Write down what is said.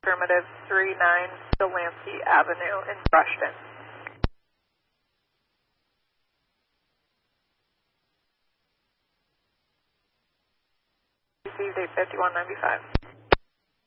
Affirmative, 39 Delancey Avenue in Rushton. Received 851.95.